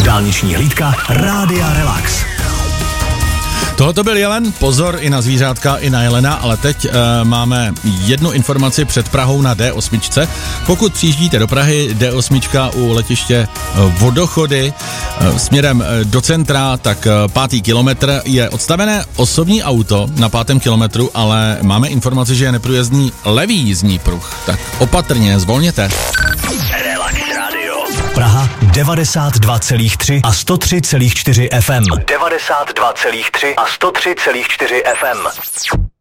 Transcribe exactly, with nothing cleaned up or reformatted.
Dálniční hlídka Rádia Relax. Tohle to byl jelen, pozor i na zvířátka, i na jelena, ale teď e, máme jednu informaci před Prahou na D osm. Pokud přijíždíte do Prahy, D osm u letiště e, Vodochody e, směrem e, do centra, tak e, pátý kilometr je odstavené osobní auto na pátém kilometru, ale máme informaci, že je neprůjezdný levý jízdní pruh, tak opatrně, zvolněte. Relax Radio. Praha devadesát dva celá tři a sto tři celá čtyři F M. devadesát dva celá tři a sto tři celá čtyři F M.